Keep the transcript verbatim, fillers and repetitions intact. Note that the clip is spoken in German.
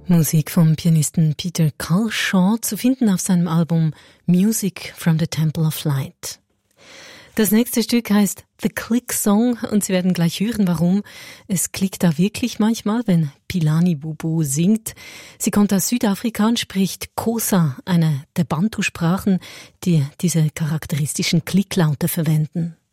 Musik vom Pianisten Peter Culshaw, zu finden auf seinem Album Music from the Temple of Light. Das nächste Stück heißt The Click Song und Sie werden gleich hören, warum. Es klickt da wirklich manchmal, wenn Philani Bubu singt. Sie kommt aus Südafrika und spricht Xhosa, eine der Bantu-Sprachen, die diese charakteristischen Klicklaute verwenden.